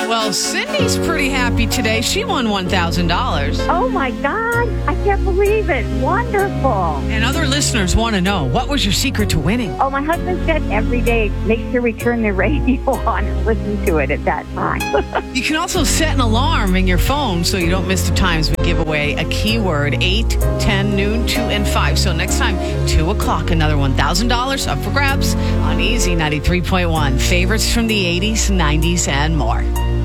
Well, Cindy's pretty happy today. She won $1,000. Oh, my God. I can't believe it. Wonderful. And other listeners want to know, what was your secret to winning? Oh, my husband said every day, make sure we turn the radio on and listen to it at that time. You can also set an alarm in your phone so you don't miss the times we give away a keyword, 8, 10, noon, 2, and 5. So next time, 2 o'clock, another $1,000 up for grabs on Easy 93.1. Favorites from the 80s, 90s, and more.